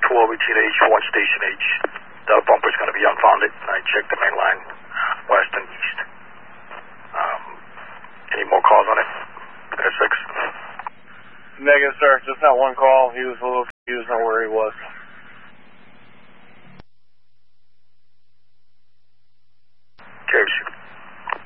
12 H, 1 Station H. The bumper's going to be unfounded. I checked the main line, west and east. Any more calls on it? There's 6. Negative, sir. Just that one call. He was a little confused on where he was. Okay, shoot.